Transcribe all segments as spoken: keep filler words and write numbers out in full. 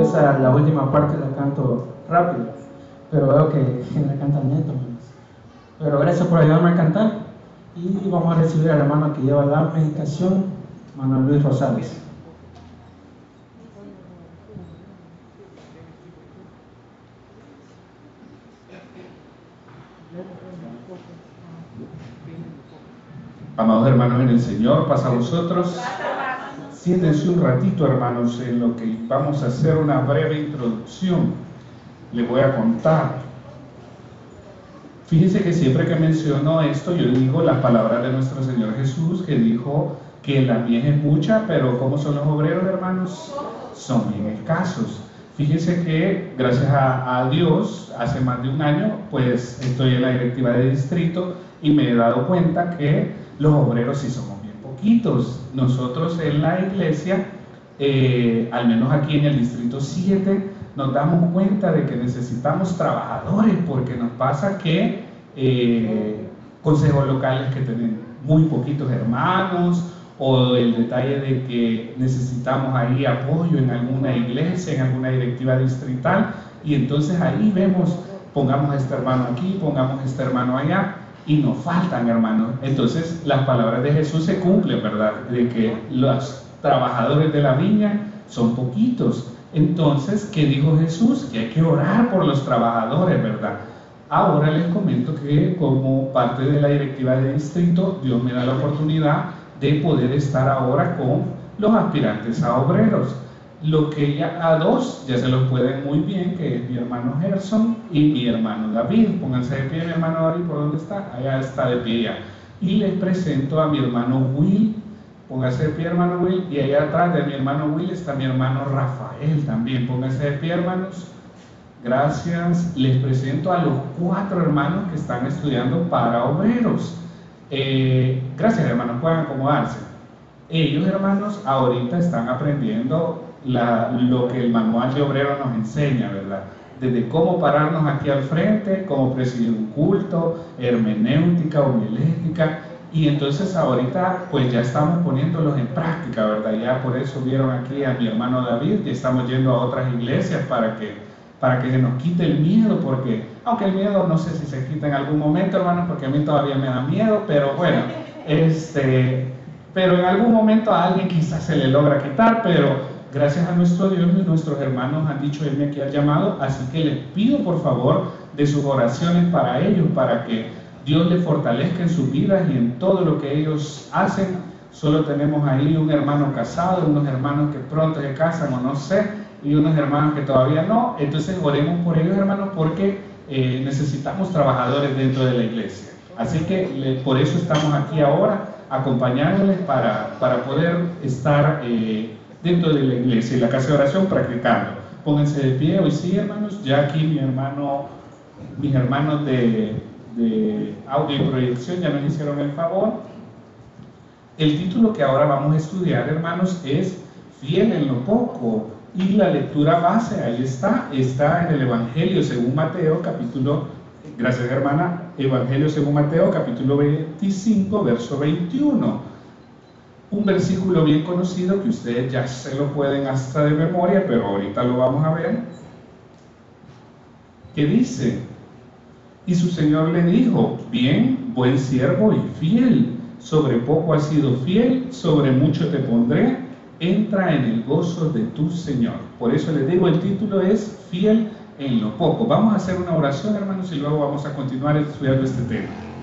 esa, la última parte la canto rápido, pero veo que la cantan lento. Pero gracias por ayudarme a cantar y vamos a recibir al hermano que lleva la meditación, Manuel Luis Rosales. Amados hermanos en el Señor, pasa a vosotros. Siéntense un ratito, hermanos, en lo que vamos a hacer una breve introducción. Les voy a contar. Fíjense que siempre que menciono esto, yo digo las palabras de nuestro Señor Jesús, que dijo que la mies es mucha, pero ¿cómo son los obreros, hermanos? Son bien escasos. Fíjense que gracias a, a Dios, hace más de un año, pues estoy en la directiva de distrito y me he dado cuenta que los obreros sí somos bien poquitos. Nosotros en la iglesia, eh, al menos aquí en el distrito siete, nos damos cuenta de que necesitamos trabajadores, porque nos pasa que eh, consejos locales que tienen muy poquitos hermanos, o el detalle de que necesitamos ahí apoyo en alguna iglesia, en alguna directiva distrital, y entonces ahí vemos, pongamos a este hermano aquí, pongamos a este hermano allá, y nos faltan hermanos. Entonces las palabras de Jesús se cumplen, ¿verdad? De que los trabajadores de la viña son poquitos. Entonces, ¿qué dijo Jesús? Que hay que orar por los trabajadores, ¿verdad? Ahora les comento que como parte de la directiva de distrito, Dios me da la oportunidad de poder estar ahora con los aspirantes a obreros. Lo que ya a dos ya se los pueden muy bien, que es mi hermano Gerson y mi hermano David. Pónganse de pie, mi hermano David, ¿por dónde está? Allá está de pie ya. Y les presento a mi hermano Will. Póngase de pie, hermano Will, y allá atrás de mi hermano Will está mi hermano Rafael también. Pónganse de pie, hermanos. Gracias. Les presento a los cuatro hermanos que están estudiando para obreros. Eh, gracias, hermanos, pueden acomodarse. Ellos, hermanos, ahorita están aprendiendo la, lo que el manual de obrero nos enseña, ¿verdad? Desde cómo pararnos aquí al frente, cómo presidir un culto, hermenéutica, homilética. Y entonces ahorita pues ya estamos poniéndolos en práctica, ¿verdad? Ya por eso vieron aquí a mi hermano David, que estamos yendo a otras iglesias para que, para que se nos quite el miedo, porque aunque el miedo no sé si se quita en algún momento, hermanos, porque a mí todavía me da miedo, pero bueno, este, pero en algún momento a alguien quizás se le logra quitar, pero gracias a nuestro Dios y nuestros hermanos han dicho, él me aquí al llamado, así que les pido por favor de sus oraciones para ellos, para que Dios les fortalezca en sus vidas y en todo lo que ellos hacen. Solo tenemos ahí un hermano casado, unos hermanos que pronto se casan o no sé, y unos hermanos que todavía no. Entonces oremos por ellos, hermanos, porque eh, necesitamos trabajadores dentro de la iglesia. Así que le, por eso estamos aquí ahora, acompañándoles para, para poder estar eh, dentro de la iglesia y la casa de oración practicando. Pónganse de pie, hoy sí, hermanos. Ya aquí mi hermano, mis hermanos de... de audio y proyección ya nos hicieron el favor. El título que ahora vamos a estudiar, hermanos, es Fiel en lo poco, y la lectura base, ahí está, está en el Evangelio según Mateo, capítulo, gracias hermana, Evangelio según Mateo, capítulo veinticinco, verso veintiuno, un versículo bien conocido que ustedes ya se lo pueden hasta de memoria, pero ahorita lo vamos a ver, que dice: y su Señor le dijo, bien, buen siervo y fiel, sobre poco has sido fiel, sobre mucho te pondré, entra en el gozo de tu Señor. Por eso les digo, el título es Fiel en lo poco. Vamos a hacer una oración, hermanos, y luego vamos a continuar estudiando este tema.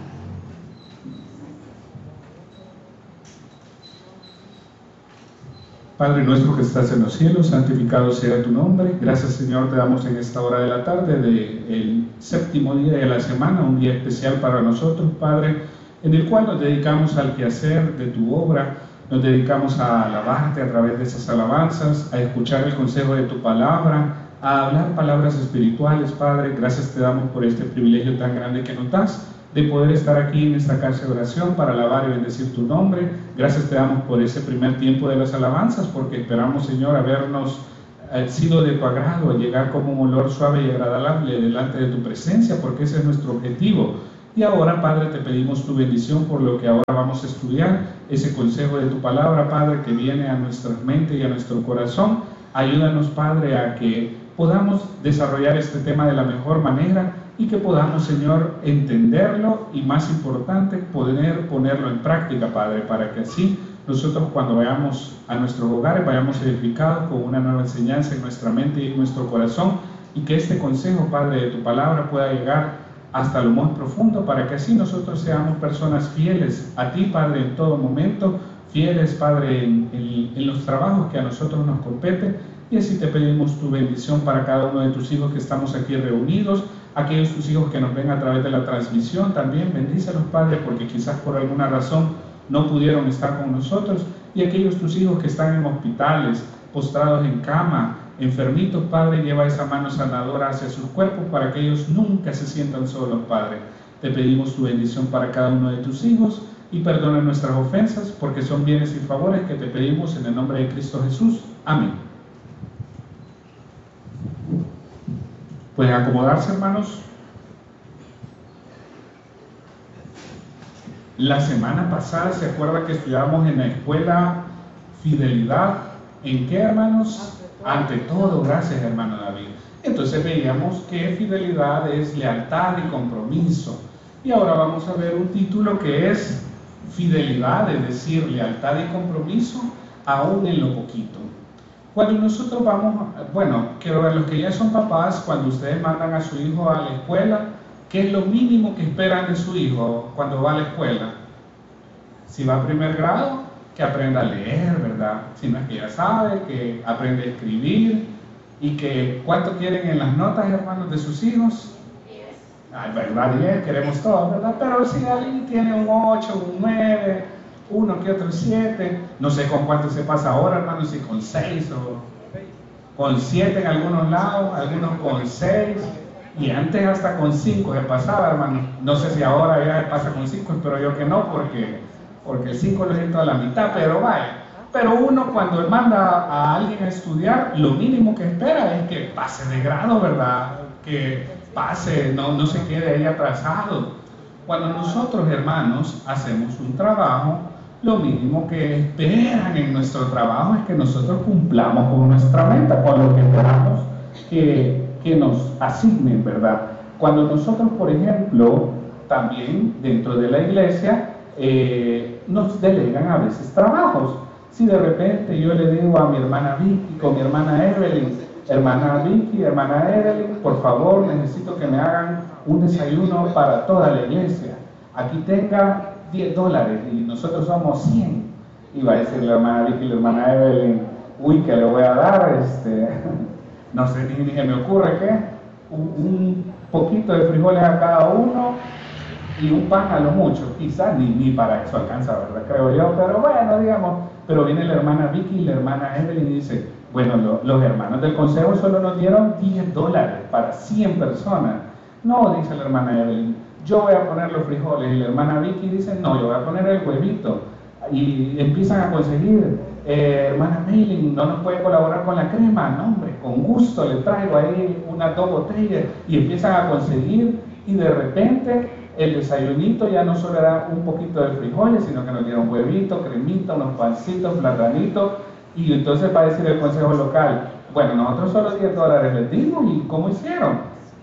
Padre nuestro que estás en los cielos, santificado sea tu nombre. Gracias, Señor, te damos en esta hora de la tarde del séptimo día de la semana, un día especial para nosotros, Padre, en el cual nos dedicamos al quehacer de tu obra, nos dedicamos a alabarte a través de esas alabanzas, a escuchar el consejo de tu palabra, a hablar palabras espirituales, Padre. Gracias te damos por este privilegio tan grande que nos das, de poder estar aquí en esta casa de oración para alabar y bendecir tu nombre. Gracias te damos por ese primer tiempo de las alabanzas, porque esperamos, Señor, habernos eh, sido de tu agrado, llegar como un olor suave y agradable delante de tu presencia, porque ese es nuestro objetivo. Y ahora, Padre, te pedimos tu bendición por lo que ahora vamos a estudiar, ese consejo de tu palabra, Padre, que viene a nuestra mente y a nuestro corazón, Ayúdanos, Padre, a que podamos desarrollar este tema de la mejor manera y que podamos, Señor, entenderlo y, más importante, poder ponerlo en práctica, Padre, para que así nosotros, cuando vayamos a nuestros hogares, vayamos edificados con una nueva enseñanza en nuestra mente y en nuestro corazón, y que este consejo, Padre, de tu palabra pueda llegar hasta lo más profundo, para que así nosotros seamos personas fieles a ti, Padre, en todo momento, fieles, Padre, en, en, en los trabajos que a nosotros nos competen, y así te pedimos tu bendición para cada uno de tus hijos que estamos aquí reunidos, aquellos tus hijos que nos ven a través de la transmisión, también bendícelos, Padre, porque quizás por alguna razón no pudieron estar con nosotros, y aquellos tus hijos que están en hospitales, postrados en cama, enfermitos, Padre, lleva esa mano sanadora hacia sus cuerpos para que ellos nunca se sientan solos, Padre. Te pedimos tu bendición para cada uno de tus hijos y perdona nuestras ofensas, porque son bienes y favores que te pedimos en el nombre de Cristo Jesús. Amén. Pueden acomodarse, hermanos. La semana pasada, ¿se acuerda que estudiamos en la escuela fidelidad? ¿En qué, hermanos? Ante todo, gracias, hermano David. Entonces veíamos que fidelidad es lealtad y compromiso. Y ahora vamos a ver un título que es fidelidad, es decir, lealtad y compromiso, aún en lo poquito. Cuando nosotros vamos, bueno, quiero ver, los que ya son papás, cuando ustedes mandan a su hijo a la escuela, ¿qué es lo mínimo que esperan de su hijo cuando va a la escuela? Si va a primer grado, que aprenda a leer, ¿verdad? Si no es que ya sabe, que aprenda a escribir, y que ¿cuánto quieren en las notas, hermanos, de sus hijos? Ay, verdad, diez, queremos todo, ¿verdad? Pero si alguien tiene un ocho, un nueve, uno que otro siete, no sé con cuánto se pasa ahora, hermanos, si con seis o con siete en algunos lados, algunos con seis, y antes hasta con cinco se pasaba, hermano. No sé si ahora ya pasa con cinco, espero yo que no, porque, porque el cinco lo siento a la mitad, pero vaya. Pero uno, cuando manda a alguien a estudiar, lo mínimo que espera es que pase de grado, ¿verdad? Que pase, no, no se quede ahí atrasado. Cuando nosotros, hermanos, hacemos un trabajo, lo mínimo que esperan en nuestro trabajo es que nosotros cumplamos con nuestra meta, con lo que esperamos que, que nos asignen, ¿verdad? Cuando nosotros, por ejemplo, también dentro de la iglesia, eh, nos delegan a veces trabajos. Si de repente yo le digo a mi hermana Vicky con mi hermana Evelyn, hermana Vicky, hermana Evelyn, por favor, necesito que me hagan un desayuno para toda la iglesia. Aquí tenga diez dólares y nosotros somos cien. Y va a decir la hermana Vicky y la hermana Evelyn, uy, ¿qué le voy a dar? Este, no sé, ni, ni se me ocurre qué. Un, un poquito de frijoles a cada uno y un pan a lo mucho. Quizás ni, ni para eso alcanza, ¿verdad? Creo yo, pero bueno, digamos. Pero viene la hermana Vicky y la hermana Evelyn y dice, bueno, lo, los hermanos del consejo solo nos dieron diez dólares para cien personas. No, dice la hermana Evelyn, yo voy a poner los frijoles. Y la hermana Vicky dice, no, yo voy a poner el huevito. Y empiezan a conseguir, eh, hermana Maylin, ¿no nos puede colaborar con la crema? No, hombre, con gusto le traigo ahí unas dos botellas. Y empiezan a conseguir, y de repente el desayunito ya no solo era un poquito de frijoles, sino que nos dieron huevito, cremita, unos pancitos, platanitos. Y entonces va a decir el consejo local, bueno, nosotros solo diez dólares les dimos, ¿y cómo hicieron?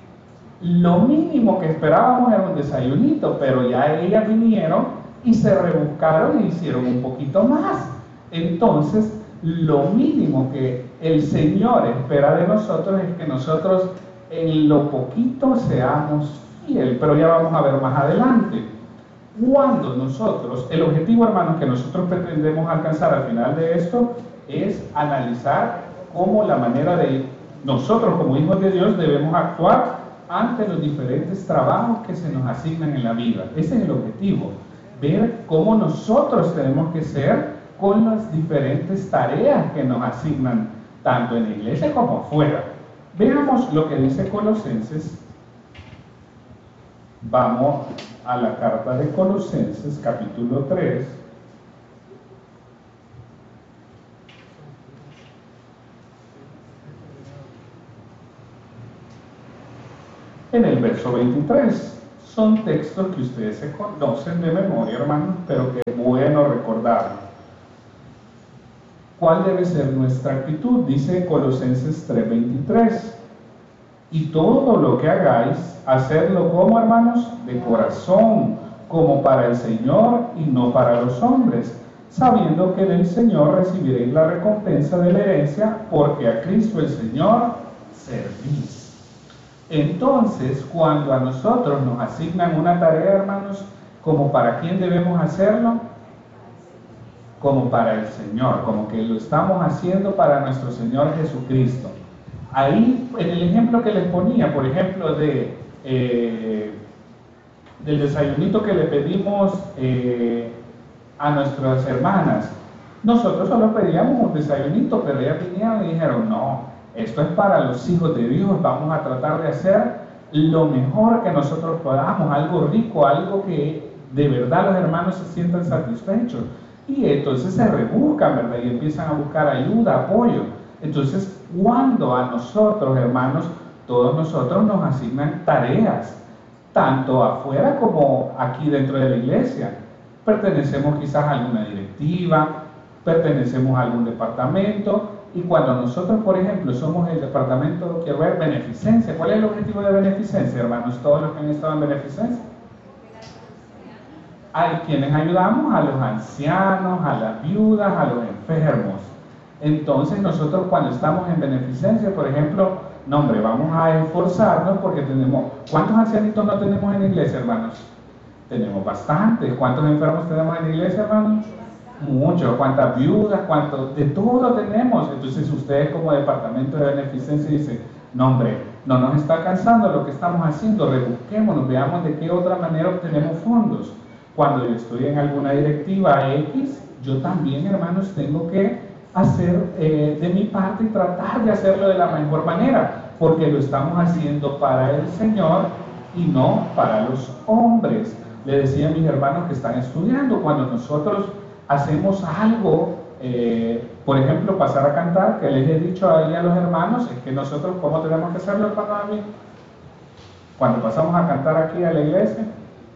Lo mínimo que esperábamos era un desayunito, pero ya ellas vinieron y se rebuscaron e hicieron un poquito más. Entonces, lo mínimo que el Señor espera de nosotros es que nosotros en lo poquito seamos fieles, pero ya vamos a ver más adelante. Cuando nosotros, el objetivo, hermanos, que nosotros pretendemos alcanzar al final de esto es analizar cómo la manera de nosotros como hijos de Dios debemos actuar ante los diferentes trabajos que se nos asignan en la vida. Ese es el objetivo, ver cómo nosotros tenemos que ser con las diferentes tareas que nos asignan tanto en la iglesia como afuera. Veamos lo que dice Colosenses. Vamos a la carta de Colosenses, capítulo tres. En el verso veintitrés, son textos que ustedes se conocen de memoria, hermanos, pero que es bueno recordarlo. ¿Cuál debe ser nuestra actitud? Dice Colosenses tres veintitrés. Y todo lo que hagáis, hacedlo como, hermanos, de corazón, como para el Señor y no para los hombres, sabiendo que del Señor recibiréis la recompensa de la herencia, porque a Cristo el Señor servís. Entonces, cuando a nosotros nos asignan una tarea, hermanos, ¿como para quién debemos hacerlo? Como para el Señor, como que lo estamos haciendo para nuestro Señor Jesucristo. Ahí, en el ejemplo que les ponía, por ejemplo, de, eh, del desayunito que le pedimos eh, a nuestras hermanas, nosotros solo pedíamos un desayunito, pero ellas vinieron y dijeron, no, esto es para los hijos de Dios, vamos a tratar de hacer lo mejor que nosotros podamos, algo rico, algo que de verdad los hermanos se sientan satisfechos. Y entonces se rebuscan, ¿verdad? Y empiezan a buscar ayuda, apoyo. Entonces, cuando a nosotros, hermanos, todos nosotros nos asignan tareas, tanto afuera como aquí dentro de la iglesia, pertenecemos quizás a alguna directiva, pertenecemos a algún departamento, y cuando nosotros, por ejemplo, somos el departamento, quiero ver, beneficencia. ¿Cuál es el objetivo de beneficencia, hermanos? Todos los que han estado en beneficencia. Hay quienes ayudamos a los ancianos, a las viudas, a los enfermos. Entonces nosotros cuando estamos en beneficencia, por ejemplo, no hombre, vamos a esforzarnos porque tenemos, ¿cuántos ancianitos no tenemos en la iglesia, hermanos? Tenemos bastantes. ¿Cuántos enfermos tenemos en la iglesia, hermanos? Muchos. ¿Cuántas viudas? ¿Cuántos? De todo tenemos. Entonces ustedes como departamento de beneficencia dicen, no hombre, no nos está alcanzando lo que estamos haciendo, rebusquémonos, veamos de qué otra manera obtenemos fondos. Cuando yo estoy en alguna directiva X, yo también, hermanos, tengo que hacer eh, de mi parte y tratar de hacerlo de la mejor manera, porque lo estamos haciendo para el Señor y no para los hombres. Le decía a mis hermanos que están estudiando, cuando nosotros hacemos algo, eh, por ejemplo, pasar a cantar, que les he dicho ahí a los hermanos, es que nosotros, ¿cómo tenemos que hacerlo, hermano David? Cuando pasamos a cantar aquí a la iglesia,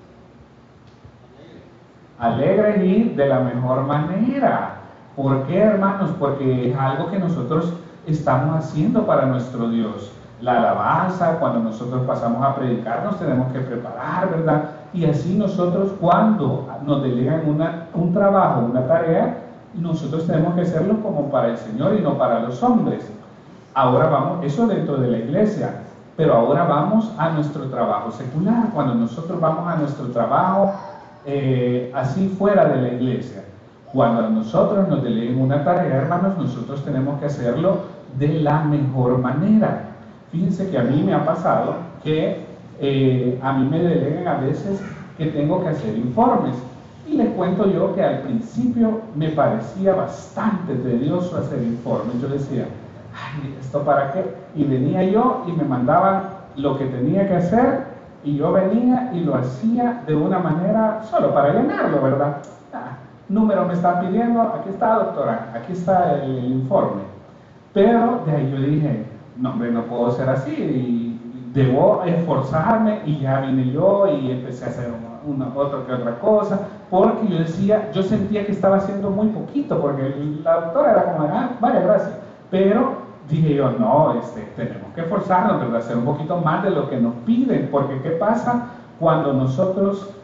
alegres y de la mejor manera. ¿Por qué, hermanos? Porque es algo que nosotros estamos haciendo para nuestro Dios. La alabanza, cuando nosotros pasamos a predicar, nos tenemos que preparar, ¿verdad? Y así nosotros, cuando nos delegan una, un trabajo, una tarea, nosotros tenemos que hacerlo como para el Señor y no para los hombres. Ahora vamos, eso dentro de la iglesia, pero ahora vamos a nuestro trabajo secular. Cuando nosotros vamos a nuestro trabajo eh, así fuera de la iglesia, cuando a nosotros nos deleguen una tarea, hermanos, nosotros tenemos que hacerlo de la mejor manera. Fíjense que a mí me ha pasado que eh, a mí me delegan a veces que tengo que hacer informes. Y les cuento yo que al principio me parecía bastante tedioso hacer informes. Yo decía, ay, ¿esto para qué? Y venía yo y me mandaban lo que tenía que hacer y yo venía y lo hacía de una manera solo para llenarlo, ¿verdad? Ah, número me están pidiendo, aquí está, doctora, aquí está el informe. Pero de ahí yo dije, no, hombre, no puedo ser así, y debo esforzarme, y ya vine yo y empecé a hacer una, una otra que otra cosa, porque yo decía, yo sentía que estaba haciendo muy poquito, porque la doctora era como, ah, vaya, gracias, pero dije yo, no, este, tenemos que esforzarnos, ¿verdad? Hacer un poquito más de lo que nos piden, porque ¿qué pasa cuando nosotros